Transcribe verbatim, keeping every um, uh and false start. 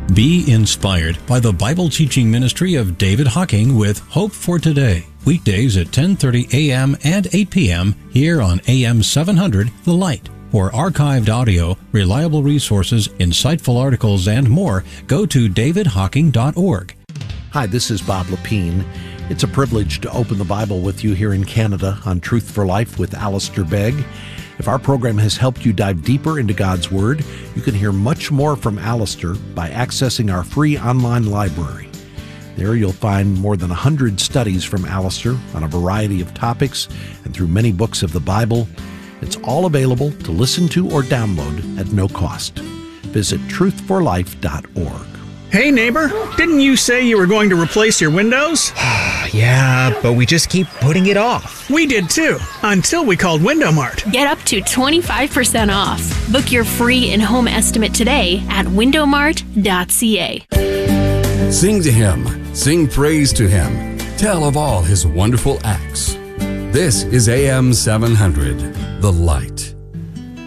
Be inspired by the Bible teaching ministry of David Hocking with Hope for Today. Weekdays at ten thirty a.m. and eight p.m. here on A M seven hundred, The Light. For archived audio, reliable resources, insightful articles, and more, go to david hocking dot org. Hi, this is Bob Lepine. It's a privilege to open the Bible with you here in Canada on Truth for Life with Alistair Begg. If our program has helped you dive deeper into God's Word, you can hear much more from Alistair by accessing our free online library. There you'll find more than one hundred studies from Alistair on a variety of topics and through many books of the Bible. It's all available to listen to or download at no cost. Visit truth for life dot org. Hey neighbor, didn't you say you were going to replace your windows? Yeah, but we just keep putting it off. We did too, until we called Window Mart. Get up to twenty-five percent off. Book your free in-home estimate today at window mart dot c a. Sing to Him, sing praise to Him, tell of all His wonderful acts. This is A M seven hundred, The Light.